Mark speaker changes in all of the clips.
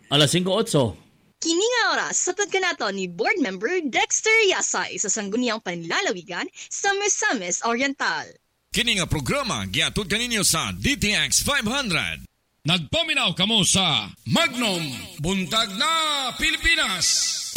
Speaker 1: Alas 5:08.
Speaker 2: Kini nga oras, sapad ka nato ni Board Member Dexter Yasay sa Sangguniang Panlalawigan sa Misamis Oriental.
Speaker 3: Kini nga programa giatud kaninyo sa DTX 500.
Speaker 4: Nagpaminaw kamo sa Magnum Buntag na Pilipinas.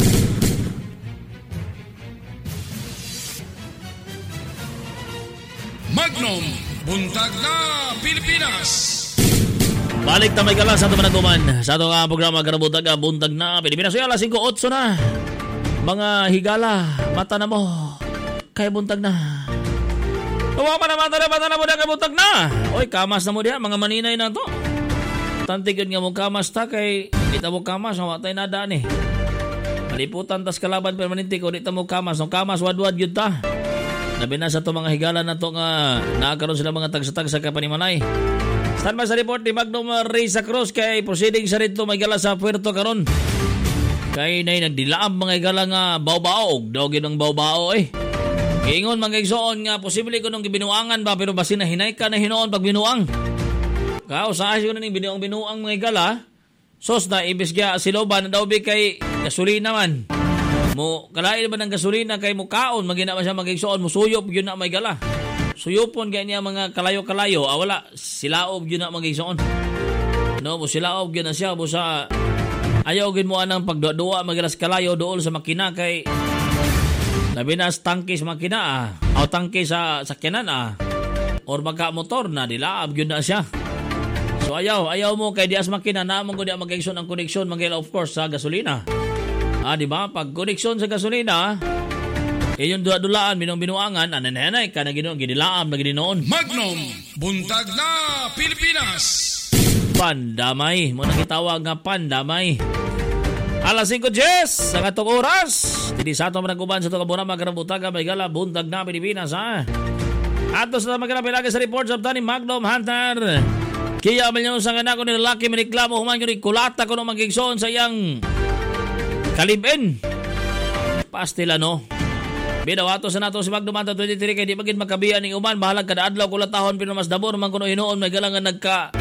Speaker 4: Magnum Buntag na Pilipinas.
Speaker 1: Balik na may kala sa itong managkuman sa itong programa Karabutag Buntag na Pilipinas. So, alas 5:08 na. Mga higala, mata na mo. Kay buntag na. Tuwa pa na mata na mo na kay buntag na. Oy, kamas na mo diya. Mga maninay na to. Tantigod nga mo kamas ta kay kita mo kamas. Matay na daan eh. Maliputan tas kalaban permanente ko dito mo kamas. No kamas wadwad yun ta. Labi na sa itong mga higala na to nga nakakaroon sila mga tagsatag sa kapanimanay. Stand by sa report ni Magnum Risa Cruz kay proceeding sa rito may gala sa Puerto karon. Kay nay nagdilaab mga gala nga bawbaog, dogin ng bawbao eh. Giingon mga igsoon nga posible ko nung gibinuangan ba pero basin na hinay ka na hinoon pag binuang. Kao sa asyo na ning binuang mga gala. Sos na ibis kaya siloban na daw bi kay gasolina man. Mo kalain ba ng gasolina kay mo kaon magina man siya mga igsoon mo suyop gyud na may gala. Suyupon ganyan mga kalayo-kalayo. Wala, silaob yun na mag-isoon. No, silaob yun na siya. Busa, ayaw gin mo anang pagdua magalas kalayo doon sa makina kay nabinas tangke sa makina o tangke sa sakyanan or magka-motor na, dilaab yun na siya. So ayaw mo kay dias makina na mong kundi mag-isoon ang koneksyon magila of course sa gasolina. Di ba? Pag koneksyon sa gasolina, yung dula-dulaan, binuangan, ananay ka na ginoon, ginilaam na ginoon.
Speaker 4: Magnum, Buntag na Pilipinas.
Speaker 1: Pandamay, mo nakitawag nga pandamay. Alas 5:10, sa katong oras. Hindi sa ato managkuban sa itong kabuna, magkarabutaga, may gala, Buntag na Pilipinas, Ato sa magkarapilagi sa reports of ni Magnum Hunter. Kaya amal nyo sa ganako ni lalaki, maniklamo, human yun, kulata ko nung magigsoon sa iyang kalibin. Pastila, no? Binawato sa nato si Magnum Hunter 23 kay di magin makabiyan ning uman bahalag kada adlaw kulatahon pero mas dabor man kuno hinuon may galangan nagka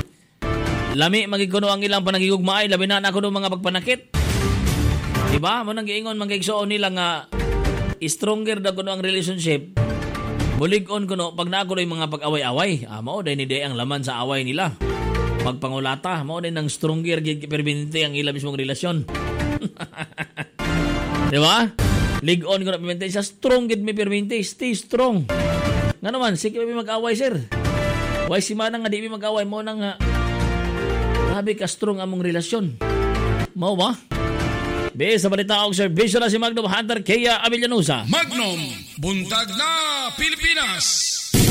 Speaker 1: lami magig kuno ang ilang panagigugmaay labi na kuno mga pagpanakit. Di ba? Mo nang giingon mangigsoon nila nga stronger daw kuno ang relationship. Bulig-on kuno pag naa kuno yung mga pag-away-away. Mao day ni day ang laman sa away nila. Pagpangulata mao day nang stronger gid permanente ang ilang mismong relasyon. Di ba? Lig-on ko na pimente siya, strong gid mi permente, stay strong. Nga naman, sige mi mag-away, sir. Why si Manang nga di mi mag-away mo nang grabe ka strong among relasyon. Mao ba? Be, sa balita og servisyo na si Magnum Hunter Kea Avillanusa.
Speaker 4: Magnum, Buntag na Pilipinas.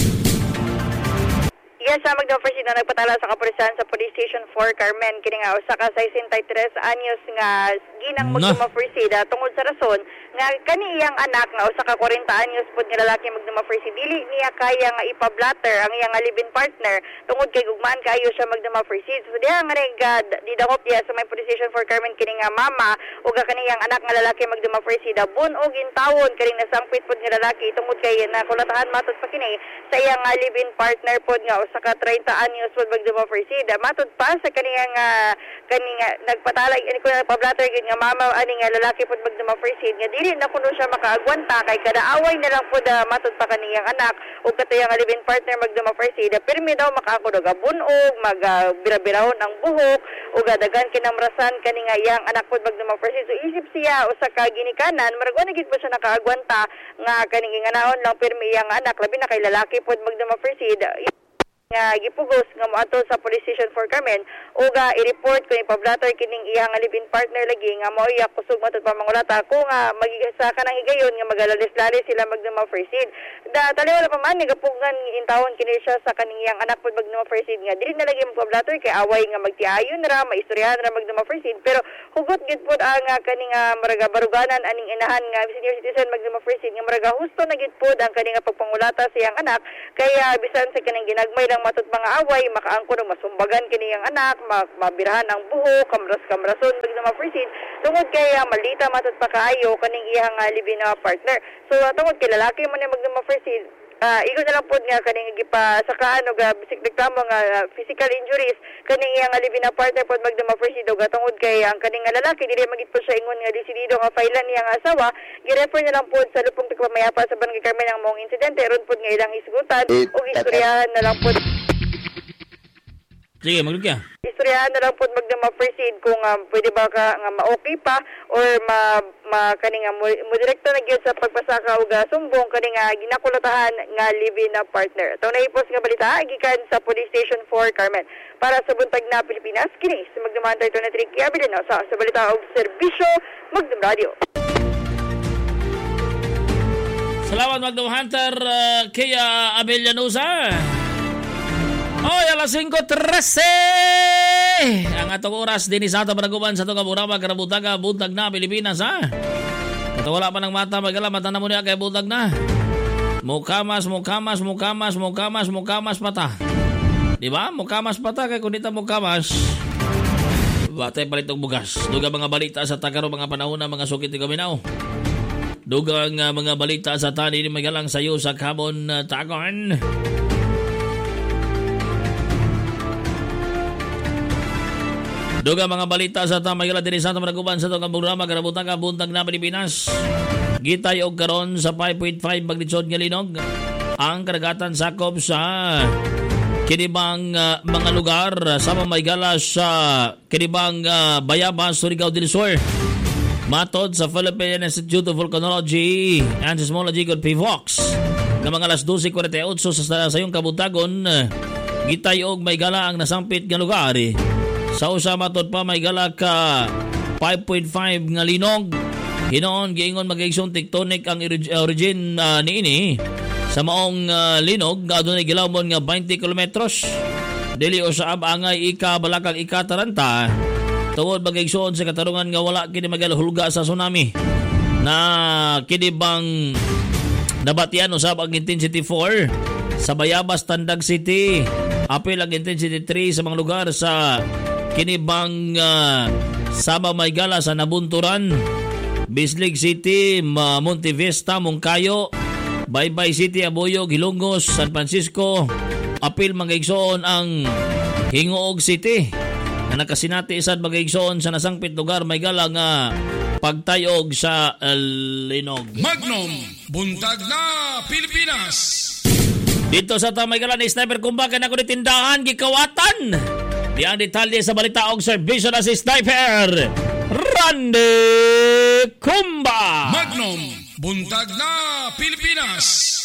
Speaker 5: Yes, sa Magnum First na nagpatala sa kapulisan sa Police Station 4 Carmen kini nga usa ka 63 anyos nga ginang magdumafrisida tungod sa rason nga kani iyang anak nga usa ka 40 anyos pud nga lalaki magdumafrisida dili niya kaya nga ipablatter ang iyang live-in partner tungod kay gugmaan kaayo siya magdumafrisida. So diha nga nagad didakop diha sa may Police Station 4 Carmen kini nga mama ug kani iyang anak nga lalaki magdumafrisida bunog intawon kani nasangpit pud nga lalaki tungod kay nakulatahan matud pa kini sa iyang live-in partner pud nga usa ka 30 anyos pud magdumafrisida. Matud pa sa kaniyang nagpatala ani ko pablatter gid nga mama ani nga lalaki pud magdumafrisida nga dili na kuno siya makaagwanta kay kada away na lang pud matud pa kaniyang anak ug katayang live-in partner magdumafrisida pirmi daw makakunog bunog magbirabirahon ang buhok ug daghan kinamrasan kani nga iyang anak pud magdumafrisida. So isip siya usa ka ginikanan marag wala gid pa siya nakaagwanta nga kaning inganaon lang pirmi iyang anak labi na kay lalaki pud magdumafrisida nga gipugos nga moadto sa Police Station 4 Carmen ug i-report kung ipablatter kining iyang live-in partner lagi nga mao iya kusog matud pa mangulata kung magigasa ka nang higayon nga magalalis-lalis sila magdumafrisida. Taliw wala pa man gapugan intawon kini siya sa kaning iyang anak pud magdumafrisida nga dili na lagi magpablatter kay away nga magtiayon ra maistoryahan ra magdumafrisida pero hugot gid pud ang kaning maraga baruganan aning inahan nga senior citizen magdumafrisida nga maraga husto na gid pud ang kaning pagpangulata sa iyang anak kaya bisan sa kaning ginagmay lang matut mga away makaangko ng masumbagan kini ang anak mabirahan ang buhok kamras-kamrason magdumafrisida tungod kay malita matut pa kaayo kaning iyang live-in partner. So tungod kay lalaki man magdumafrisida igo na lang po nga kaning gipa sakaan og bisig nagtamo nga physical injuries kaning iyang alibin na partner pod magdama-proceed og tungod kay ang kaning lalaki dili magit po siya ingon nga desidido nga failan niyang asawa, gi-refer na lang po sa lupong tigpamayapa sa Barangay Carmen ang mong insidente ron pod nga ilang isgutan ug istoryahan na lang po.
Speaker 1: Sige, maglugya.
Speaker 5: Istoryahan na lang po magdama-proceed kung pwede ba ka nga ma-okay pa or kaning mo direkto na gyud sa pagpasaka og sumbong kaning ginakulatahan nga live-in na partner. Ito na ipos nga balita gikan sa Police Station 4 Carmen. Para sa buntag na Pilipinas, kini si Magdamantay ito na Tricky Abilino sa balita og serbisyo Magdam Radio.
Speaker 1: Salamat Magdam Hunter Kaya Abellanosa. Oy, alas 5:13. Ang atong oras din sa ato panaguban sa itong programa Karabutaga Buntag na Pilipinas ha. Ito wala pa ng mata magala mata na mo niya kay buntag na. Mukamas mata. Di ba? Mukamas pata kay kunita mukamas. Batay palitong bugas. Duga mga balita sa takaro mga panahon na mga sukit ni Gaminaw. Dugang mga balita sa tani ni magalang sayo sa Kabon Tagon. Duga mga balita sa tamayala din sa Tamaraguban sa itong programa Karabutaga Buntag na Pilipinas. Gitay og karon sa 5.5 magnitude nga linog. Ang karagatan sakop sa kinibang mga lugar sa Maygala sa kinibang Bayabas, Surigao del Sur. Matod sa Philippine Institute of Volcanology and Seismology Good PVOX na mga alas 12:48 sa sayong kabuntagon, gitay og Maygala ang nasampit nga lugar. Sa usa matod pa Maygala ka 5.5 nga linog. Hinoon giingon mag-igsoon tectonic ang origin niini sa maong linog adunay gilawmon nga 20 kilometros. Dili usab angay ika-balakang ika-taranta. Tungod mag-igsoon sa katarungan nga wala kini magalhulga sa tsunami. Na kini bang nabatian usab ang intensity 4 sa Bayabas, Tandag City. Apil ang intensity 3 sa mga lugar sa kinibang Sabah, Maygala sa Nabunturan, Bislig City, Monte Vista, Moncayo, Baybay City, Aboyog, Hilongos, San Francisco. Apil magaigsoon ang Hingoog City na nakasinati isad magaigsoon sa nasangpit lugar Maygala nga pagtayog sa linog.
Speaker 4: Magnum Buntag na Pilipinas.
Speaker 1: Dito sa Maygala ni Sniper Kumbakan ako ni tindahan gikawatan. Di ang detalye sa balita og serbisyo na si Sniper Randy Kumba.
Speaker 4: Magnum Buntag na Pilipinas.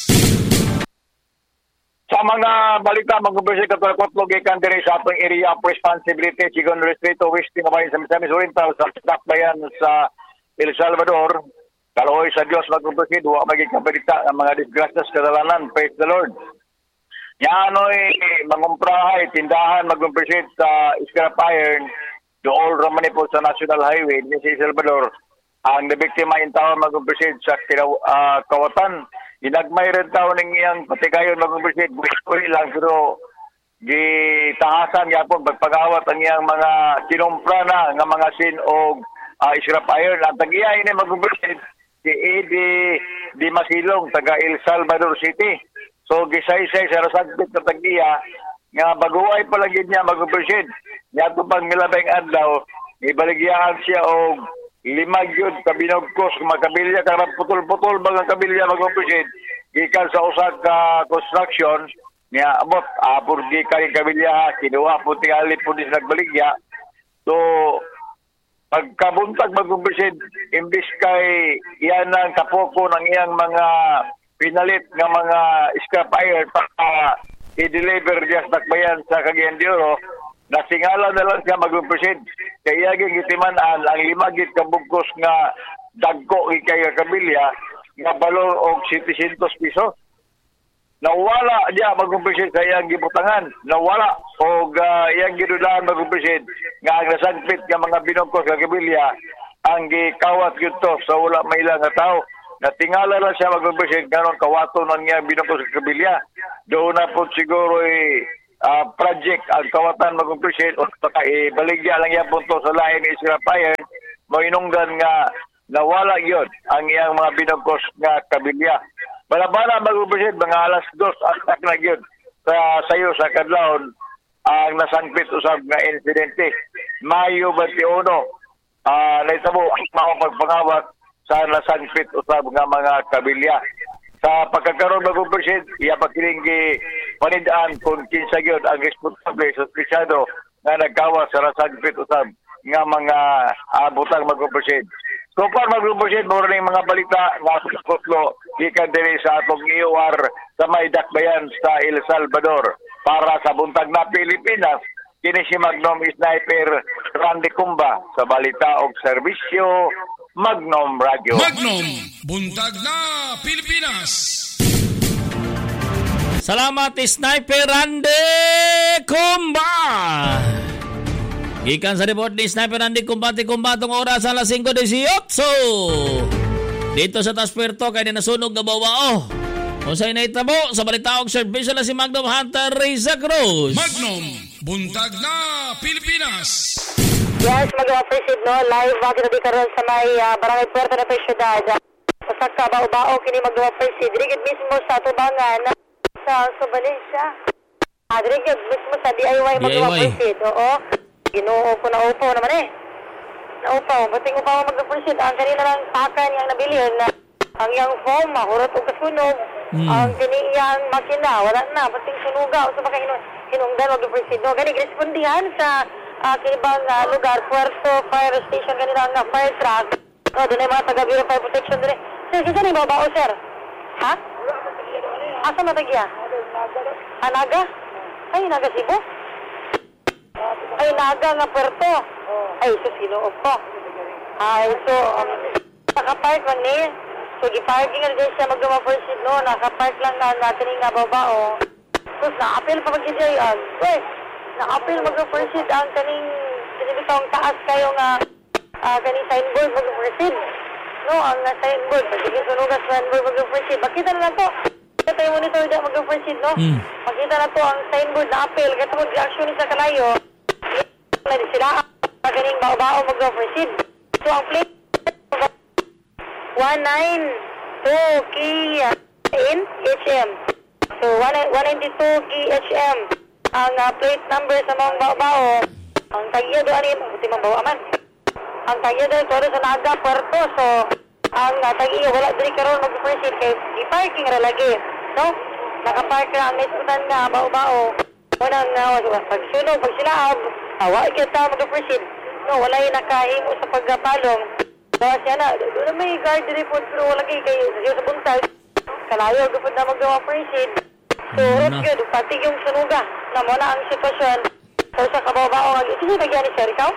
Speaker 6: Sa mga balita mag-umpisa katulad gikan diri sa atong area of responsibility Sigon Distrito West nga bayan sa Misamis Oriental sa Dakbayan sa El Salvador. Kaloy sa Dios mag-umpisa duwa magiging balita ang mga disgrasya sa kadalanan. Praise the Lord. Yanoy mangumprahay tindahan mag-umpisa sa scrap iron dool ramani po sa National Highway ni sa El Salvador. Ang nabiktima in taon mag-umpisa sa Kawatan. Ginagmay rin taon ng iyang patigayon mag-umpisa. Buwi lang pero gitahasan yapon pagpagawat ang iyang mga kinumpra na nga mga sin o scrap iron. Ang tagiya ini mag-umpisa si Eddie Di Masilong taga El Salvador City. So gisay-say sa rasagpit na tagiya nga baguay palagi niya mag-umpisa. Niya pang milabeng adlaw ibaligyahan siya og 5 yun kabinogkos makabilya karang putol-putol mga kabilya mag-umpisa. Gikan sa usa ka construction niya abot apurgi kay kabilya kinuha po tingali po dis nagbaligya. So pagkabuntag mag-umpisa imbis kay iyan ang kapoko ng iyang mga pinalit nga mga scrap iron para i-deliver diya sa Dakbayan sa Cagayan de Oro, nasingala na lang siya mag-umpisa. Kaya gitiman-an ang 5 gid kabugkos nga dagko kay kabilya nga balon og 700 piso. Nawala diya mag-umpisa sa iyang gibutangan. Nawala og iyang gidudahan mag-umpisa nga ang nasangpit nga mga binungkos nga kabilya ang gikawat gyud to sa wala may ilang nga tao. Natingala lang siya mag-umpisa karon kawato nang iyang binungkos nga kabilya. Doon na po siguro project ang kawatan mag-umpisa o baligya lang yan punto sa lain ni Scrap Iron mo inunggan nga nawala yun ang iyang mga binugkos nga kabilya. Balabana mag-ubusid, mga alas 2 atak na yun sayo sa kadlawon ang nasangpit usab nga insidente. Mayo 21, naitabo ang pagpangawat sa nasangpit usab nga mga kabilya. Sa pagkakaroon mag-ubusid, iya pakiling panidaan kung kinsa gyud ang responsable sa suspiciado nga nagkawas sa nasangpit usab nga mga butang mag-ubusid. So far mag-ubusid, mura ng mga balita nga kutlo gikan diri sa atong IOR sa may dakbayan sa El Salvador. Para sa buntag na Pilipinas, kini si Magnum Sniper Randy Cumba sa balita og serbisyo Magnum Radio.
Speaker 4: Magnum, buntag na Pilipinas.
Speaker 1: Salamat Sniper Randy Cumba. Gikan sa report ni Sniper Randy Cumba, kumbatong oras alas 5:18. Dito sa Taspuerto kay nasunog na bawao. Kung sa'yo na itabo, sa balita og serbisyo na si Magnum Hunter Reza Cruz.
Speaker 4: Magnum, buntag na Pilipinas.
Speaker 5: Yes, mag-appreciate no, live bakit na di karon sa may barangay Puerto na Syudad. Sa kabao-bao kini mag-appreciate. Dirigid mismo sa tubangan sa Valencia. Dirigid mismo sa DIY mag-appreciate. Oo. Ginoo ko na upo naman eh. Naupaw, bating upaw mag-appreciate. Ang kanina lang pakan yung nabilin na ang yung foam, mahurot o kasunog. Ang kaniyang makina, wala na, bating sunugaw. So baka hinungdan mag-appreciate. No? Gani, respondihan sa ibang lugar, Puerto Fire Station, kanina ang fire truck. Doon ay mga taga-Bureau Fire Protection doon. Sir, kisa na yung babao, sir? Ha? Asa matagya? Naga? Ay, Naga Cebu? Ay, Naga nga Puerto. Ay, so sinuog ko. Ay, so, nakapark man ni. So, giparking na dyan siya mag-first no. Nakapark lang na natin nga babao. Tapos, na-appeal pa mag-idyayan. Na-appeal mag-first ang kaning sinibitong taas kayo nga kaning signboard mag-first. No, ang signboard. Pagiging sunugas signboard mag-first. Makita na lang to. Ito yung monitor dyan mag-first, no? Makita na to ang signboard na appeal. Katapos, reaction ni sa kalayo. Sila kaning bao-bao mag-first. So, ang plate 192 Kia in HM. So, 192 Kia HM. Ang plate number sa mga bao-bao. Ang tagya doon ay, buti mang bawa man. Ang tagya doon, ito sa Naga, Puerto. So, ang tagya, wala din karoon mag-first kay i-parking ra lagi. No? Nakapark na ang naisutan nga, bao-bao. Unang pagsunog, pag silaab, awa, ikita mag-first. No, wala yung nakahimo sa pagpalong. Bawa siya na, doon may guard report pero wala kayo sa buntag. Kalayo, gupod na mag-first. So, road good, pati yung sunuga. Na mo na ang sitwasyon. So, sa kababao, sige, tagyan ni Sir, ikaw?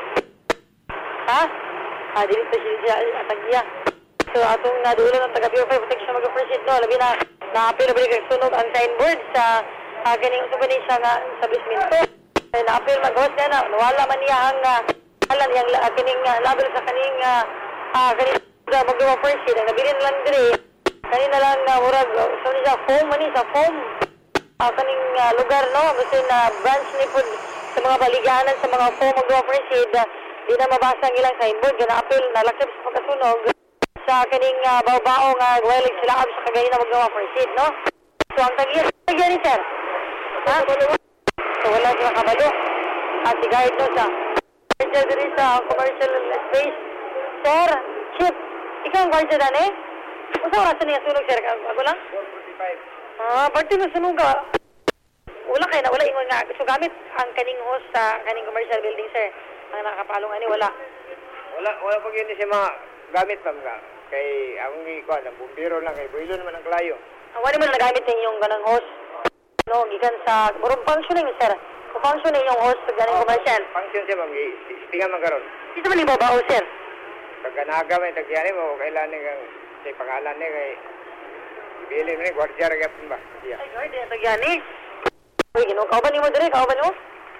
Speaker 5: Ha? Dito siya, tagyan. So, atong nadulo ng taga-Bureau Fire Protection mag-first, no? Labi na, na-appeal na sunog ang signboard sa ganing usapin siya nga sa basement. Na-appeal mag-host niya na, nawala man niya ang alam niyang kining label sa kaning mag-first, ang nabilin lang diri. Kanina lang murag, so niya, foam man sa foam. Kaning lugar, no? Kasi na branch ni po sa mga baliganan sa mga foam mag-first, di na mabasa ang ilang signboard. Na-appeal, nalakip sa pagkasunog sa kaning bao-bao nga wilig sila sa kagayin na mag-first, no? So, ang tagyan ni sir. Ha? So, wala siya kabalo. At si guide no sa diri sa commercial space. Sir, Chip, ikaw ang guide dyan eh? Usa oras na niya sunog, sir? Ako lang? 45. Pagti mo sunog ka. Wala kayo na, wala ingon nga. So, gamit ang kaning host sa kaning commercial building, sir. Ang nakapalong ani, wala.
Speaker 7: Wala pag yun siya mga gamit pa mga. Kay, ang ikuan, ang bumbiro lang, kay builo naman ang klayo.
Speaker 5: Wala mo na nagamit ninyong ganang host? No, gikan sa, murong functioning, sir. Kung functioning yung host sa ganang commercial.
Speaker 7: Function siya, ma'am. Istingan man karon.
Speaker 5: Dito man yung babao, sir.
Speaker 7: Pagkanaga may tagyanin mo, kailan kang say pangalan niya kay Billy mo ni Guardia Ragapin ba?
Speaker 5: Ay, Guardia, tagyani. Uy, kauban mo dire, kauban mo?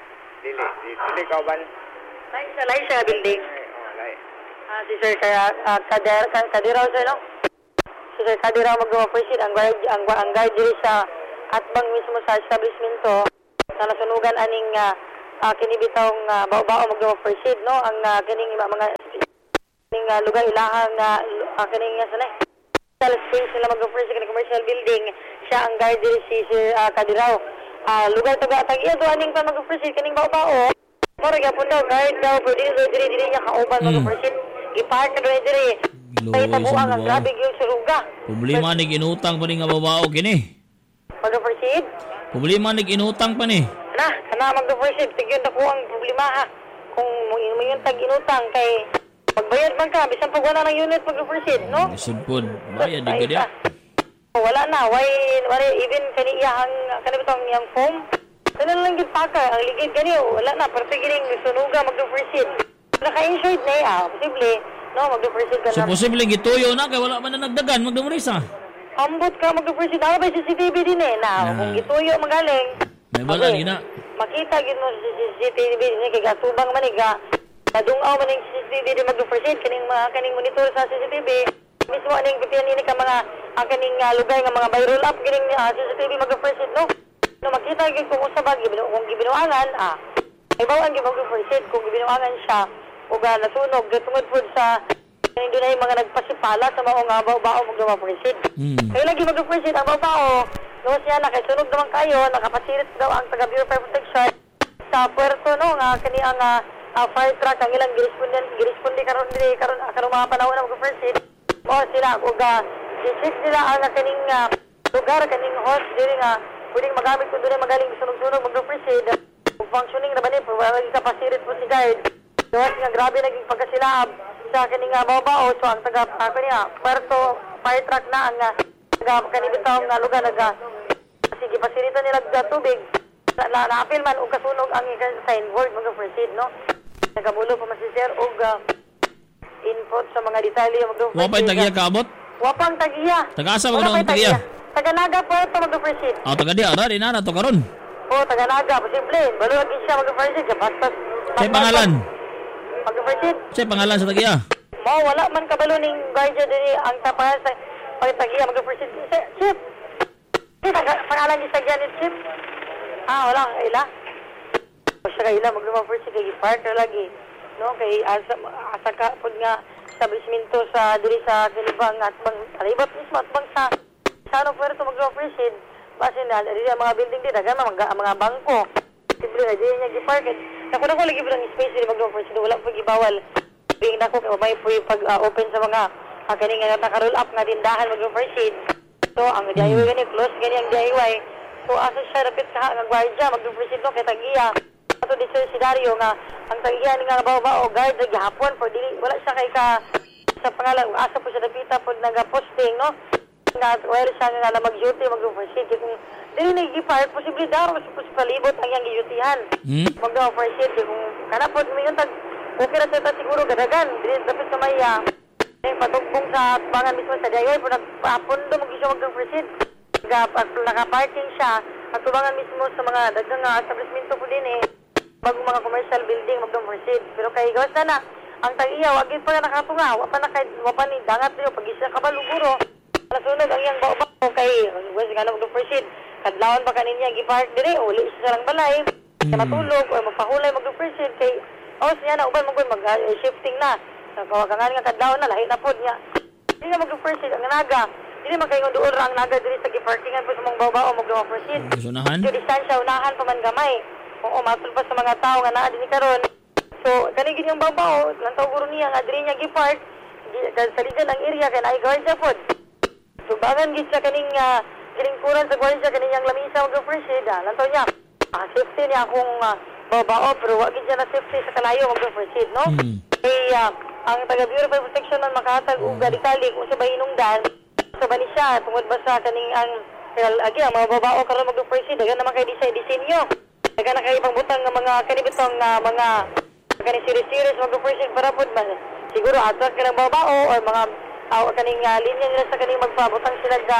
Speaker 7: Dili kauban.
Speaker 5: Lain siya building.
Speaker 7: Lain.
Speaker 5: Si Sir Kadiraw, sir, no? Si Sir Kadiraw mag-office ang guard diri sa atbang mismo sa establishmento na nasunugan aning kinibitawng bao-bao mag-office, no? Ang kining mga lugar ilahang kining sanay space nila mag-offer sa commercial building. Siya ang guard diri si Sir Kadiraw. Lugar taga Tagiya do aning pa mag-offer kaning bao-bao. Mora gyapon daw guard daw pero diri niya kauban mag-offer. Ipark na diri. Kay tabuang ang grabe yung suruga.
Speaker 1: Problema nig inutang pa ni nga babao kini.
Speaker 5: Mag-offer.
Speaker 1: Problema nig inutang pa ni.
Speaker 5: Kana mag-offer. Tigyon ako ang problema ha. Kung mo yung tag-inutang kay magbayad man ka bisan pag wala ng unit mag-offer, no?
Speaker 1: Sudpod, bayad di ka diya.
Speaker 5: Wala na, why even kaniyang kanibitong yang foam. Kana lang gid paka, ang ligid gani wala na parte gining sunuga mag-offer. Naka-insured na posible, no, mag-offer ka na.
Speaker 1: So posible gituyo na kay wala man na nagdagan magdumurisa.
Speaker 5: Ambot ka mag-offer daw ba CCTV din na kung gituyo magaling.
Speaker 1: May bala gina.
Speaker 5: Makita gid mo sa CCTV ni kay gatubang maniga. Nadungaw man ang CCTV di mag-offer kaning monitor sa CCTV. Mismo aning pitian ini ka mga ang kaning lugar nga mga viral up kining CCTV mag-offer no. No makita gid kung usa ba kung gibinuangan ay bawang gid mag-offer kung gibinuangan siya ug nasunog tungod pud sa kaning dunay mga nagpasipala sa mao nga bao-bao mag-offer. Kay lagi mag-offer ang bao-bao. No siya nakasunog naman kayo nakapasirit daw ang taga Bureau of Fire Protection sa puerto no nga kani ang fire truck ang ilang giresponde karon mga panahon na mag-first aid mo sila ug i-check nila ang kaning lugar kaning host diri nga pwedeng magamit kung doon magaling sunog-sunog mag-first aid ug functioning na ba ni pwede kapasirit po si guard doon nga grabe naging pagkasilab sa kaning bao-bao so ang taga puerto fire truck na ang taga kanibitang lugar sige pasiritan nila tubig na-apil man o kasunog ang signboard mag-first aid no nagabulo pa masisir og input sa mga detalye mag-first aid.
Speaker 1: Wapay tagiya kaabot?
Speaker 5: Wapang tagiya.
Speaker 1: Taga-asa magandang tagiya?
Speaker 5: Taga-naga po ito mag-first aid.
Speaker 1: Taga di ara na to karon.
Speaker 5: Taga-naga posible balo lagi siya mag-first aid basta
Speaker 1: say pangalan
Speaker 5: mag-first aid.
Speaker 1: Say pangalan sa tagiya?
Speaker 5: Wala man kabalo ning guardia diri ang tapahan sa pagtagiya mag-first aid. Chief pangalan ni tagiya ni Chief. Wala ila. Siya kaila mag-first aid kay park lagi no kay asa ka pud nga establishmento sa diri sa Kilibang at bang alibot mismo at bang sa ano puerto mag-first aid basin na diri mga building dito dagan mga bangko simple na diri niya gi-park nako lagi bilang space diri mag-first aid wala pud gibawal bing nako kay may pag open sa mga kani nga naka-roll up nga tindahan mag-first aid so ang DIY gani close gani ang DIY so asa siya rapid sa nga gwardiya mag-first aid no kay tagiya ato di sa Dario nga ang tagiya ni nga bao-bao guard sa gihapon for dili wala siya kay ka sa pangalan asa po siya dapita pod naga-posting no nga wala siya nga mag-duty mag-first aid kung dili nagipart posible daw sa palibot ang yang giyutihan mag-first aid kung kana pod mingon tag okay ra ta siguro gadagan dili dapat sa maya patugpong sa bangan mismo sa DIY po nagpapundo mag-isyo mag-first aid naka-parking siya at tubangan mismo sa mga dagang establishmento po din bagong mga commercial building mag-first aid pero kay gawas na ang tagiya wagin pa nakatunga wa pa ni dangat niyo pag isa ka ba luguro nasunod ang yang bao-bao kay was nga mag-first aid kadlawon pa kaninya gi-park dire uli sa lang balay matulog o mapahulay mag-first aid kay siya na uban mag-shifting na kawagangan nga kadlawon na lahi na pod niya hindi na mag-first aid ang naga hindi magkaingon doon ang naga dire sa gi-parkingan po sa mga bao-bao mag-first aid
Speaker 1: unahan
Speaker 5: yung distansya unahan pa man gamay matulpas sa mga tao nga naa din karon so kani gid yung bao-bao lantaw guro niya nga diri niya gi-park sa region ang area kay naay guardia pod so bagan gid sa kaning lingkuran sa guardia kaniyang lamisa mag-first aid lantaw niya safety niya akong bao-bao pero wa gid siya na safety sa kalayo mag-first aid no kay ang taga Bureau of Fire Protection man makahatag og detalye kung sa hinungdan sa ba ni siya tungod ba sa kaning ang agi ang mga bao-bao karon mag-first aid dagan naman kay disenyo dagan na kay ibang butang nga mga kanibitong mga kaning series mag-first aid para pod man siguro atrak ka ng bao-bao or mga kaning linya nila sa kaning magpabutang sila sa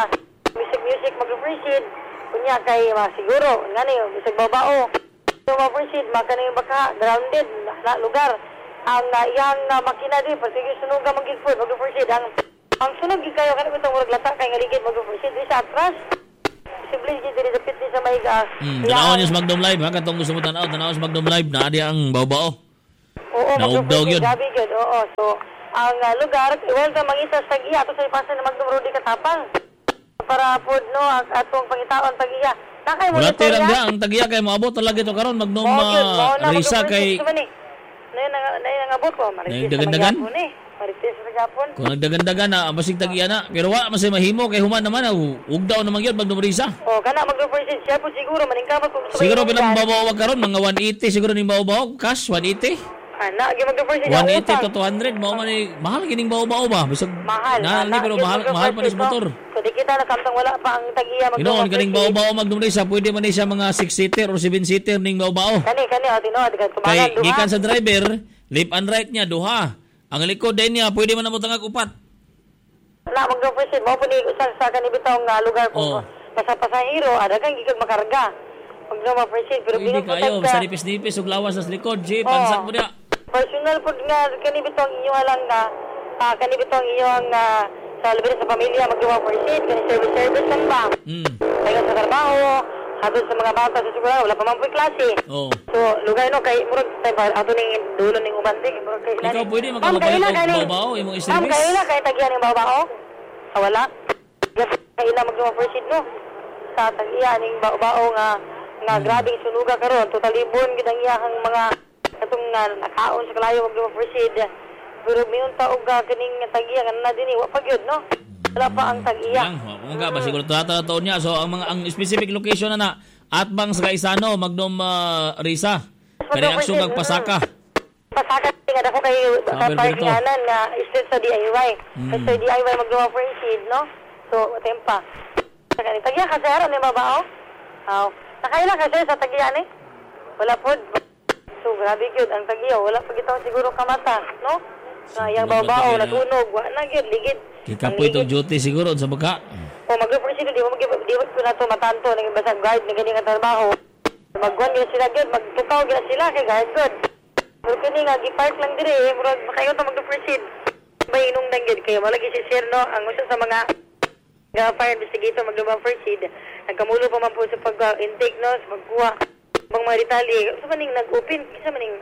Speaker 5: music mag-first aid kunya kay siguro ngani bisag bao-bao so mag-first aid makaning baka grounded na lugar ang iyang makina di sige sunog ka mag-first aid ang sunog gid kayo kanang itong lata kay ngaligid mag-first aid sa atras posible gid diri dapit ni sa may
Speaker 1: tanaw niyo sa Magdom Live ha katong gusto mo tanaw sa Magdom Live na adi ang bao-bao
Speaker 5: oo
Speaker 1: naugdaw gyud
Speaker 5: gabi gyud oo so
Speaker 8: ang lugar. Well, sa mangisa sa Tag-iya, ato sa ipasan na Magnum Rudy Katapang. Para po, no, atong pangitaon Tag-iya. Nakay mo
Speaker 1: Wala
Speaker 8: nito
Speaker 1: tirang
Speaker 8: ya?
Speaker 1: dia ang Tag-iya kay moabot talaga ito karon Magnum Risa kay
Speaker 8: nangabot ko, marites sa
Speaker 1: Dagan-dagan?
Speaker 8: Japon eh. Marites sa Japon.
Speaker 1: kung nagdagandagan na basig Tag-iya na. Pero wa masay mahimo kay human naman ugdaw naman gyud Magnum Risa.
Speaker 8: Oh, kana mag-represent siya po siguro maningkamot kung gusto
Speaker 1: Siguro
Speaker 8: kayo
Speaker 1: bilang
Speaker 8: mag-
Speaker 1: babaw karon mga 180 siguro ning babaw cash 180.
Speaker 8: Ana, gi mag-represent siya
Speaker 1: 180
Speaker 8: utang.
Speaker 1: to 200 mao man ni mahal kining babaw ba bisag
Speaker 8: Mahal.
Speaker 1: na ni pero mahal pa ni sa motor.
Speaker 8: So di kita nakamtang wala pa ang Tag-iya
Speaker 1: Ginoon kaning babaw Magnum Risa pwede man ni siya mga 6-seater or 7-seater ning babaw.
Speaker 8: Kani o tinood
Speaker 1: Kay
Speaker 8: tumagan duha.
Speaker 1: gikan sa driver left and right niya duha. Ang likod din niya pwede man namutang upat.
Speaker 8: Na mag-represent mo po ni sa kanibitong lugar
Speaker 1: Oh.
Speaker 8: ko. Basta pasahero, ada kang gigag makarga. Mag-represent pero
Speaker 1: Hindi
Speaker 8: binutag
Speaker 1: kayo
Speaker 8: ka.
Speaker 1: sa nipis-nipis ug lawas sa likod G
Speaker 8: Oh.
Speaker 1: pansak mo dia.
Speaker 8: Personal po nga kanibitong inyo lang na kanibitong inyong sa labi sa pamilya mag-represent kani service lang ba? Kaya sa trabaho, habang sa mga bata sa eskwela wala pa man po klase.
Speaker 1: Oh.
Speaker 8: So, lugar no kay murag tayo ato ning dulo ning ubandig murag kay
Speaker 1: Ikaw pwede makabalik og babaw imong
Speaker 8: Ma'am,
Speaker 1: service.
Speaker 8: kaila kay tagyan ning babaw. Wala. Kaila mag-represent no. Sa tagyan ning babaw nga grabing sunuga karon total libon gid ang iyahang mga katong nakaon sa kalayo mag-represent. Pero may unta og kining tagyan na dinhi wa pa gyud no. Wala pa ang Tag-iya.
Speaker 1: Kung ba siguro taon niya. So ang specific location na atbang sa Kaisano Magnum Risa. Kani ang sugag Pasaka.
Speaker 8: Pasaka nga dako kay parkinganan nga street sa DIY. Kasi sa DIY mag-represent no. So tempa. Sa kanita Tag-iya kasi aron ni babaw. Aw. Nakaila kasi sa Tag-iya ni. Wala pod. So grabe gyud ang Tag-iya wala pa gitaw siguro kamata no. Yang babaw natunog wa na gyud ligid.
Speaker 1: Kikapoy itong duty siguro sa baka.
Speaker 8: O mag-represent di mo ko na to matanto nang basag guard ng ganing trabaho. Magwan gyud sila gyud magtukaw gyud sila kay guard good. Pero kini nga gi-park lang dire murag makayo to mag-represent. May inong danggid kayo malagi si sir no ang usa sa mga fire investigator mag-represent. Nagkamulo pa man po sa pag-intake no sa pagkuha mga detalye. Sa maning nag-open kisa maning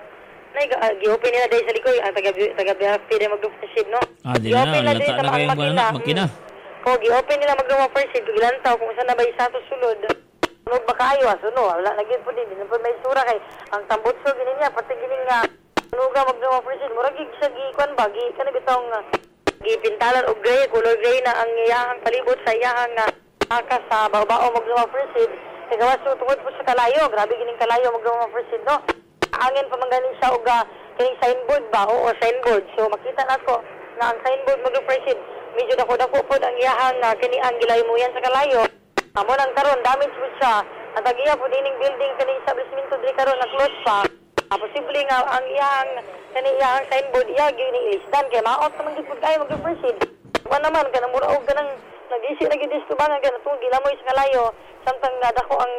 Speaker 8: gi-open nila dahil sa likoy ang taga-BFP na mag-represent no.
Speaker 1: Di na lata na kayong makina.
Speaker 8: O gi-open nila mag-represent gilantaw kung saan na ba isa to sulod. Sunog ba kayo no wala lagi po din po may sura kay ang tambutso gini niya pati gini nga sunuga mag-represent murag sa gi-kwan ba gi kana bitong gipintalan og gray color gray na ang iyahang palibot sa iyahang akas sa babaw mag-represent kay gawas tungod po sa kalayo grabe gining kalayo mag-represent no. Angin pa man ganin siya og kining signboard ba o signboard so makita nato na ang signboard mag-represent medyo dako-dako pod ang iyahang kini ang gilaymuyan sa kalayo amo nang karon damage po siya ang Tag-iya po dining building kani establishment diri karon na close pa posible nga ang iyahang kani iyahang signboard iya gini ilisdan kay maot man gid pud kayo mag-represent wa naman kanang mura og kanang nag-isi na gid istubangan kana tong gilamoy sa kalayo samtang dako ang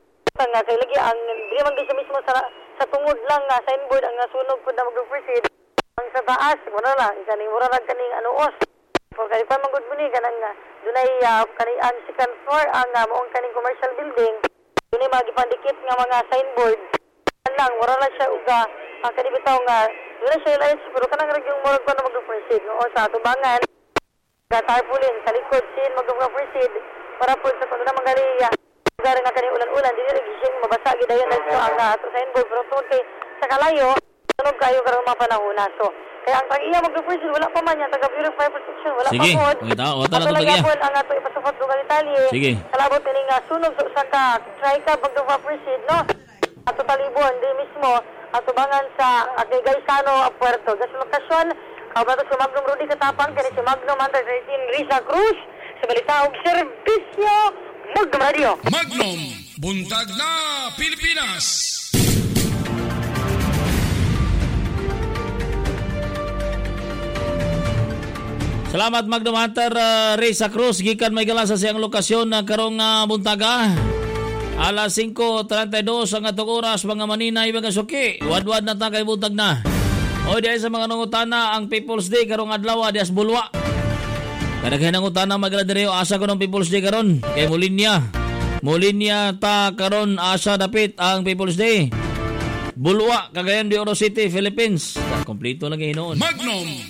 Speaker 8: nga kay lagi ang di man gid mismo sa tungod lang nga signboard ang sunog pud na mag-represent ang sa taas wala lang kani mura lang kaning anuos for kay pa magud ni kanang dunay kani ang second floor ang moong kaning commercial building dunay magipandikit nga mga signboard lang wala lang siya uga ang kani bitaw nga dunay siya lights pero kanang ragyong murag pa na mag-represent no sa tubangan ga tarpaulin sa likod sin mag-represent para pud sa pagdana mangali lugar nga kani ulan-ulan dili ra gising mabasa gid ayon nagto ang signboard pero tungod kay sa kalayo tunog kayo karon mga panahon na so kaya ang Tag-iya mag-represent wala pa man yan taga-Bureau of Fire Protection wala
Speaker 1: sige,
Speaker 8: pa pod
Speaker 1: wata na ito Tag-iya
Speaker 8: ang ato ipasufot lugar detalye
Speaker 1: sige
Speaker 8: kalabot ni nga sunog sa usa ka tricab mag-represent no ato talibon di mismo ato bangan sa Gaisano Puerto gas lokasyon kabato si Magnum Rudy Katapang kani si Magnum Hunter 13 Risa Cruz sa balita og serbisyo Magnum Radio.
Speaker 4: Magnum, buntag na Pilipinas.
Speaker 1: Salamat Magnum Hunter Risa Cruz gikan may gala sa siyang lokasyon na karong buntaga. Alas 5:32 ang atong oras mga maninay mga suki. Wadwad na ta kay buntag na. O diay sa mga nangutana ang People's Day karong adlaw dias Bulwa. Kadaghan ang utana magladreo asa ko ng People's Day karon kay Molinia ta karon asa dapit ang People's Day. Bulwa, Cagayan de Oro City, Philippines. Kompleto lagi noon.
Speaker 4: Magnum